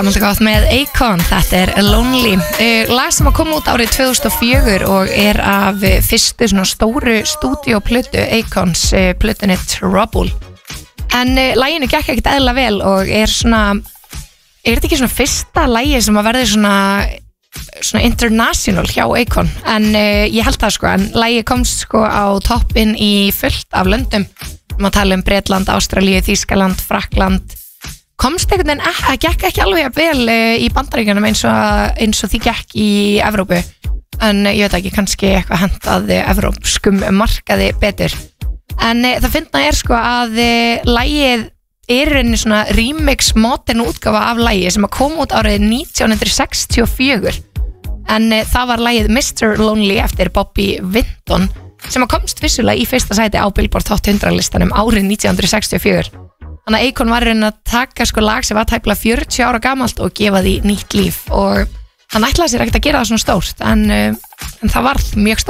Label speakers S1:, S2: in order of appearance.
S1: Náttúrulega gott með Akon, þetta Lonely lag sem að koma út árið 2004 og af fyrstu svona stóru stúdíóplötu Akons, plötunni Trouble. En laginu gekk ekkert eðla vel og svona, þetta ekki svona fyrsta lagi sem að verði svona international hjá Akon, en ég held það sko, en lagi komst sko á toppinn í fullt af löndum, maður tala Bretland, Ástralíu, Þýskaland, Frakkland, komst einhvern veginn gekk ekki alveg vel í Bandaríkjunum eins og því gekk í Evrópu, en ég veit ekki, kannski eitthvað hentaði evrópskum markaði betur. En það fyndna sko að lagið rauninni svona remix modern útgáfa af lagi sem að koma út árið 1964, en það var lagið Mr. Lonely eftir Bobby Vinton sem að komst vissulega í fyrsta sæti á Billboard Hot 100 listanum árið 1964. Þannig að Akon var að taka sko lag sem var tæplega 40 ára gamalt og gefa því nýtt líf, og hann ætlaði sér ekkert að gera það svona stórt, en það var mjög stórt.